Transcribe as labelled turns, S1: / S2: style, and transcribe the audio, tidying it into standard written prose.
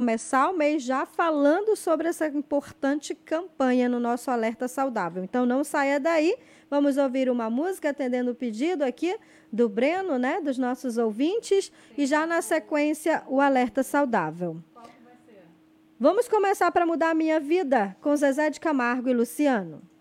S1: começar o mês já falando sobre essa importante campanha no nosso Alerta Saudável. Então, não saia daí. Vamos ouvir uma música atendendo o pedido aqui do Breno, né, dos nossos ouvintes, e já na sequência o Alerta Saudável. Vamos começar para mudar a minha vida com Zezé de Camargo e Luciano.